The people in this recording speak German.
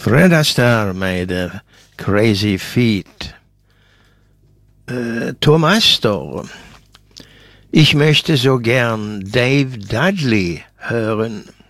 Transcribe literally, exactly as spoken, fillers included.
Fred Astaire med Crazy Feet. Äh, Tom Astor. Ich möchte so gern Dave Dudley hören.